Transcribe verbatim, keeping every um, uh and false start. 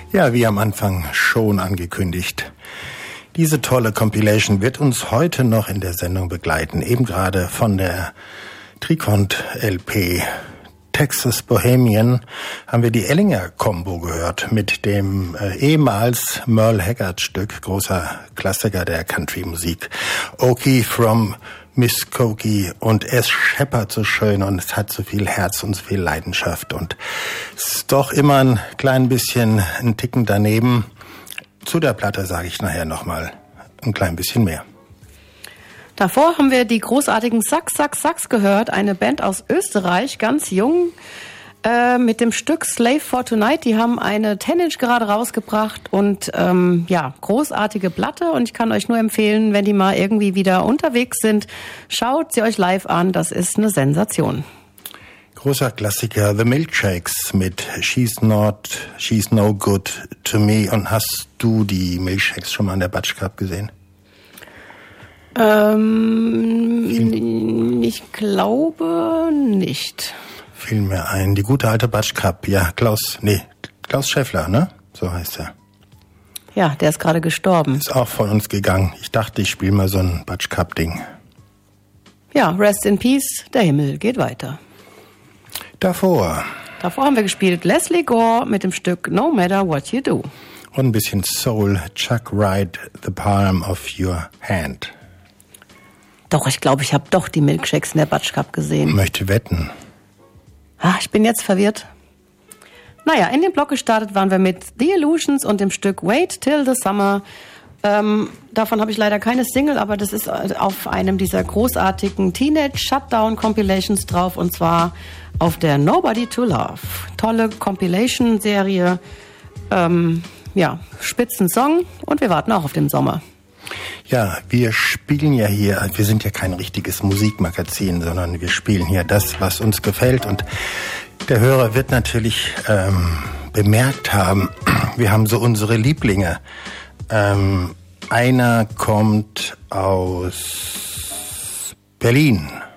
Ja, wie am Anfang schon angekündigt. Diese tolle Compilation wird uns heute noch in der Sendung begleiten. Eben gerade von der Trikont L P Texas Bohemian haben wir die Ellinger-Kombo gehört mit dem äh, ehemals Merle Haggard-Stück, großer Klassiker der Country-Musik. Okie from Miss Cokie, und es scheppert so schön und es hat so viel Herz und so viel Leidenschaft und es ist doch immer ein klein bisschen ein Ticken daneben. Zu der Platte sage ich nachher nochmal ein klein bisschen mehr. Davor haben wir die großartigen Sax, Sax, Sax gehört, eine Band aus Österreich, ganz jung, äh, mit dem Stück Slave for Tonight. Die haben eine ten-Inch gerade rausgebracht und ähm, ja, großartige Platte, und ich kann euch nur empfehlen, wenn die mal irgendwie wieder unterwegs sind, schaut sie euch live an, das ist eine Sensation. Großer Klassiker, The Milkshakes mit She's Not, She's No Good to Me. Und hast du die Milkshakes schon mal an der Batsch Cup gesehen? Ähm, ich glaube nicht. Fiel mir ein. Die gute alte Batsch Cup. Ja, Klaus, nee, Klaus Schäffler, ne? So heißt er. Ja, der ist gerade gestorben. Ist auch von uns gegangen. Ich dachte, ich spiele mal so ein Batsch Cup Ding. Ja, Rest in Peace, der Himmel geht weiter. Davor. Davor haben wir gespielt Leslie Gore mit dem Stück No Matter What You Do. Und ein bisschen Soul, Chuck Wright, The Palm of Your Hand. Doch, ich glaube, ich habe doch die Milkshakes in der Batsch Cup gesehen. Möchte wetten. Ah, ich bin jetzt verwirrt. Naja, in den Block gestartet waren wir mit The Illusions und dem Stück Wait Till the Summer. Ähm, davon habe ich leider keine Single, aber das ist auf einem dieser großartigen Teenage Shutdown Compilations drauf, und zwar auf der Nobody to Love. Tolle Compilation-Serie, ähm, ja, Spitzen-Song, und wir warten auch auf den Sommer. Ja, wir spielen ja hier, wir sind ja kein richtiges Musikmagazin, sondern wir spielen hier das, was uns gefällt, und der Hörer wird natürlich ähm, bemerkt haben, wir haben so unsere Lieblinge. Ähm, einer kommt aus Berlin.